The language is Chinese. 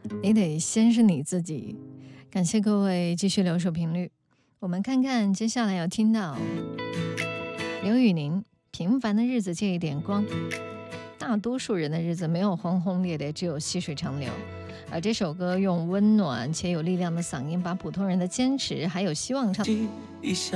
你得先是你自己。感谢各位继续留守频率，我们看看接下来要听到刘宇宁《平凡的日子借一点光》。大多数人的日子没有轰轰烈烈，只有细水长流。而这首歌用温暖且有力量的嗓音，把普通人的坚持还有希望唱